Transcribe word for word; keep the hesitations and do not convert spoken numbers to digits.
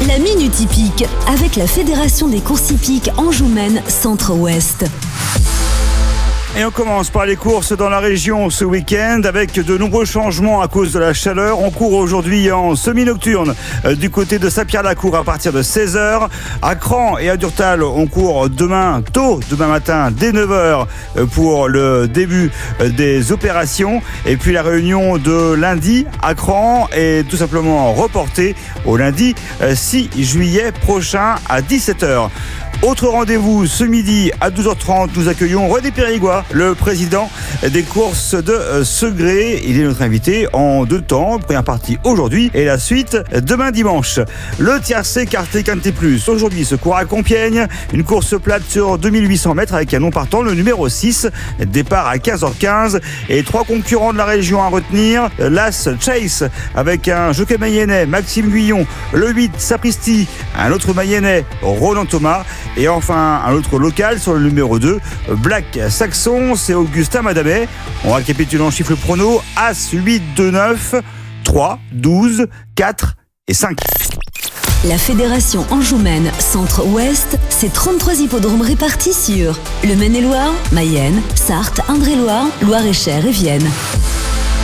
La Minute Hippique avec la Fédération des courses hippiques Anjou-Maine Centre-Ouest. Et on commence par les courses dans la région ce week-end avec de nombreux changements à cause de la chaleur. On court aujourd'hui en semi-nocturne euh, du côté de Saint-Pierre-la-Cour à partir de seize heures. À Cran et à Durtal, on court demain, tôt demain matin, dès neuf heures euh, pour le début euh, des opérations. Et puis la réunion de lundi à Cran est tout simplement reportée au lundi euh, six juillet prochain à dix-sept heures. Autre rendez-vous ce midi à douze heures trente, nous accueillons René Périgua, le président des courses de Segré. Il est notre invité en deux temps, première partie aujourd'hui et la suite demain dimanche. Le tiercé Quarté Quinté Plus, aujourd'hui se court à Compiègne, une course plate sur deux mille huit cents mètres avec un non partant, le numéro six, départ à quinze heures quinze et trois concurrents de la région à retenir, l'As Chase avec un jockey mayennais, Maxime Guyon, le huit Sapristi, un autre mayennais, Roland Thomas. Et enfin, un autre local sur le numéro deux, Black Saxon, c'est Augustin Madamet. On récapitule en chiffre prono, As, huit, deux, neuf, trois, douze, quatre et cinq. La Fédération Anjou-Maine Centre-Ouest, c'est trente-trois hippodromes répartis sur le Maine-et-Loire, Mayenne, Sarthe, Indre-et-Loire, Loire-et-Cher et Vienne.